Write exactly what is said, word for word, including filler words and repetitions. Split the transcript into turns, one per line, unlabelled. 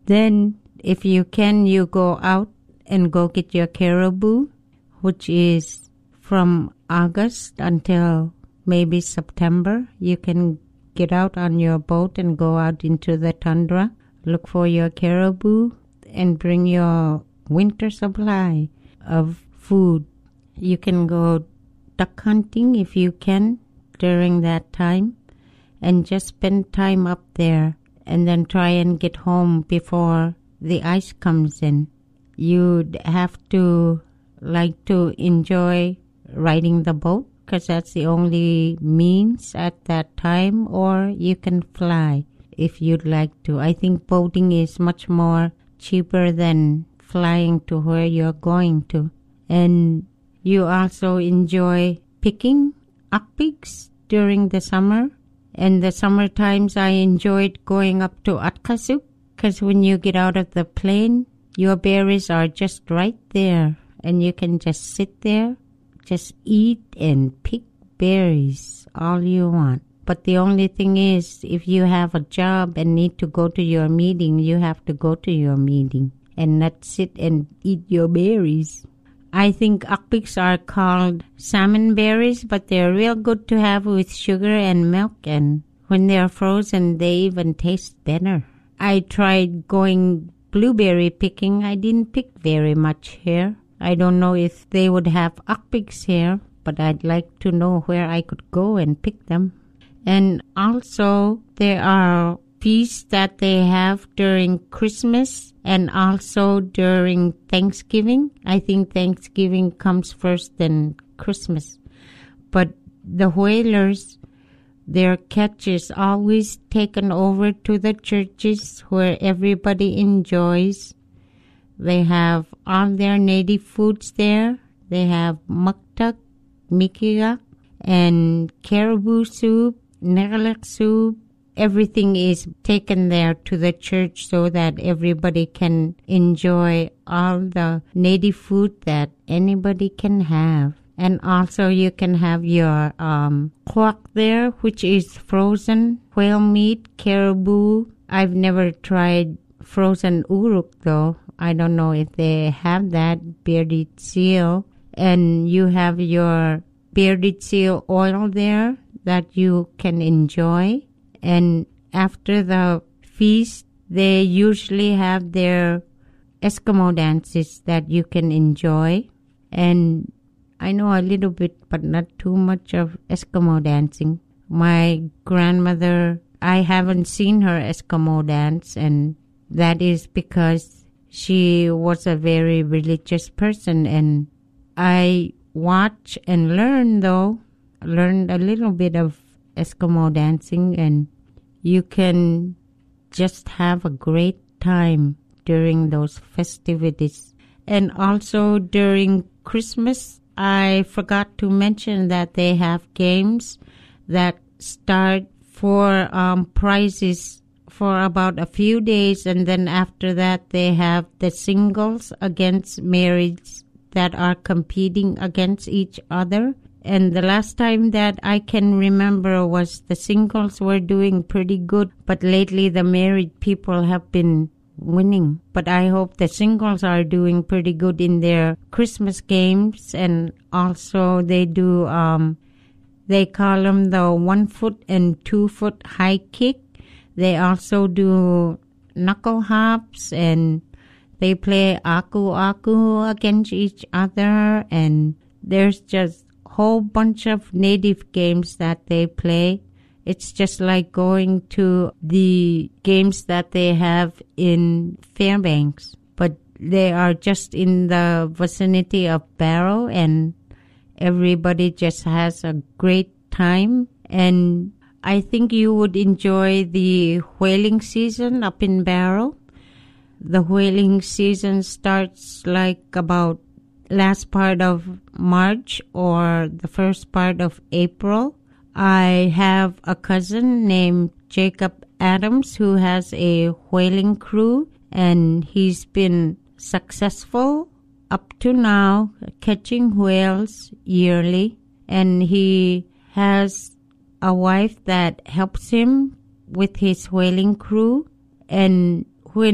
Then, if you can, you go out and go get your caribou, which is from August until maybe September. You can get out on your boat and go out into the tundra, look for your caribou, and bring your winter supply of food. You can go duck hunting if you can during that time, and just spend time up there and then try and get home before the ice comes in. You'd have to like to enjoy riding the boat because that's the only means at that time, or you can fly if you'd like to. I think boating is much more cheaper than flying to where you're going to. And you also enjoy picking akpiks during the summer. And the summer times I enjoyed going up to Atkasuk because when you get out of the plane, your berries are just right there and you can just sit there, just eat and pick berries all you want. But the only thing is, if you have a job and need to go to your meeting, you have to go to your meeting and not sit and eat your berries. I think akpiks are called salmon berries, but they're real good to have with sugar and milk, and when they're frozen, they even taste better. I tried going blueberry picking. I didn't pick very much here. I don't know if they would have akpiks here, but I'd like to know where I could go and pick them. And also, there are feasts that they have during Christmas and also during Thanksgiving. I think Thanksgiving comes first, then Christmas. But the whalers, their catch is always taken over to the churches where everybody enjoys. They have all their native foods there. They have maktak, mikiga, and caribou soup, negalek soup. Everything is taken there to the church so that everybody can enjoy all the native food that anybody can have. And also you can have your um, kwak there, which is frozen whale meat, caribou. I've never tried frozen uruk though. I don't know if they have that, bearded seal. And you have your bearded seal oil there that you can enjoy. And after the feast, they usually have their Eskimo dances that you can enjoy. And I know a little bit, but not too much of Eskimo dancing. My grandmother, I haven't seen her Eskimo dance, and that is because she was a very religious person. And I watch and learn, though, learned a little bit of Eskimo dancing, and you can just have a great time during those festivities. And also during Christmas, I forgot to mention that they have games that start for um, prizes for about a few days, and then after that they have the singles against marrieds that are competing against each other. And the last time that I can remember was the singles were doing pretty good, but lately the married people have been winning. But I hope the singles are doing pretty good in their Christmas games. And also they do, um, they call them the one foot and two foot high kick. They also do knuckle hops, and they play aku aku against each other. And there's just whole bunch of native games that they play. It's just like going to the games that they have in Fairbanks, but they are just in the vicinity of Barrow, and everybody just has a great time. And I think you would enjoy the whaling season up in Barrow. The whaling season starts like about last part of March or the first part of April. I have a cousin named Jacob Adams who has a whaling crew, and he's been successful up to now catching whales yearly. And he has a wife that helps him with his whaling crew, and